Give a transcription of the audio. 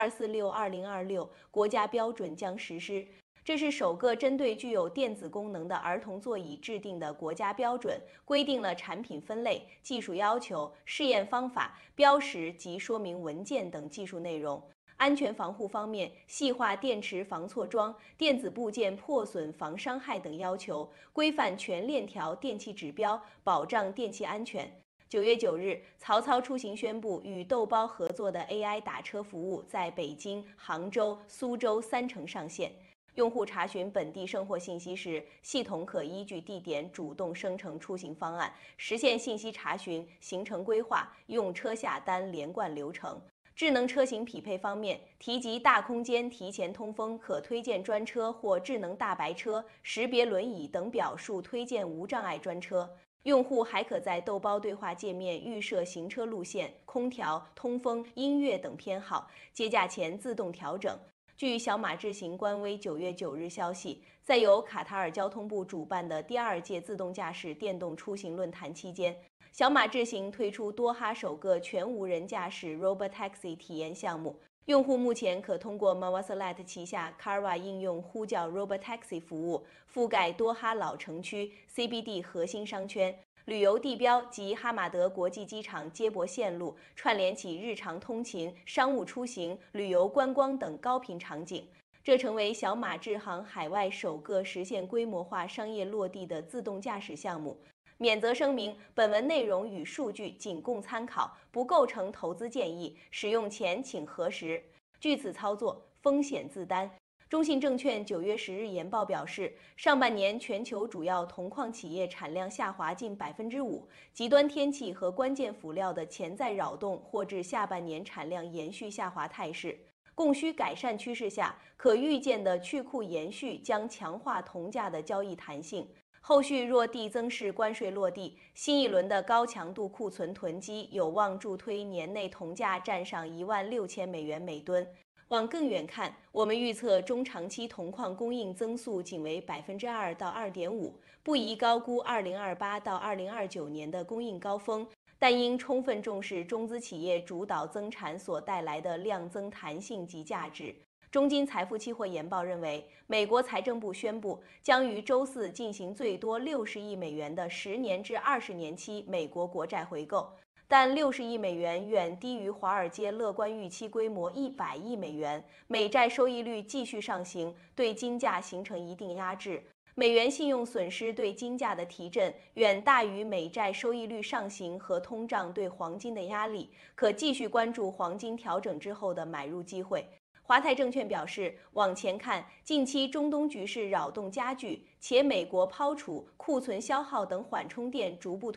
246-2026国家标准将实施。这是首个针对具有电子功能的儿童座椅制定的国家标准，规定了产品分类、技术要求、试验方法、标识及说明文件等技术内容。安全防护方面，细化电池防错装、电子部件破损防伤害等要求，规范全链条电气指标，保障电气安全。9月9日，曹操出行宣布与豆包合作的 AI 打车服务在北京、杭州、苏州3城上线。用户查询本地生活信息时，系统可依据地点主动生成出行方案，实现信息查询、行程规划、用车下单连贯流程。智能车型匹配方面，提及大空间提前通风、可推荐专车或智能大白车、识别轮椅等表述推荐无障碍专车。用户还可在豆包对话界面预设行车路线、空调、通风、音乐等偏好，接驾前自动调整。据小马智行官微9月9日消息，在由卡塔尔交通部主办的第2届自动驾驶电动出行论坛期间，小马智行推出多哈首个全无人驾驶 Robotaxi 体验项目。用户目前可通过 Mawassalat 旗下 Carva 应用呼叫 Robotaxi 服务，覆盖多哈老城区、CBD 核心商圈、旅游地标及哈马德国际机场接驳线路，串联起日常通勤、商务出行、旅游观光等高频场景。这成为小马智行海外首个实现规模化商业落地的自动驾驶项目。免责声明：本文内容与数据仅供参考，不构成投资建议，使用前请核实。据此操作，风险自担。中信证券9月10日研报表示，上半年全球主要铜矿企业产量下滑近5%，极端天气和关键辅料的潜在扰动或致下半年产量延续下滑态势。供需改善趋势下，可预见的去库延续将强化铜价的交易弹性。后续若递增式关税落地，新一轮的高强度库存囤积有望助推年内铜价站上16000美元每吨。往更远看，我们预测中长期铜矿供应增速仅为2%到2.5%，不宜高估2028到2029年的供应高峰，但应充分重视中资企业主导增产所带来的量增弹性及价值。中金财富期货研报认为，美国财政部宣布将于周四进行最多60亿美元的10年至20年期美国国债回购，但60亿美元远低于华尔街乐观预期规模100亿美元，美债收益率继续上行，对金价形成一定压制。美元信用损失对金价的提振远大于美债收益率上行和通胀对黄金的压力，可继续关注黄金调整之后的买入机会。华泰证券表示，往前看，近期中东局势扰动加剧，且美国抛储、库存消耗等缓冲垫逐步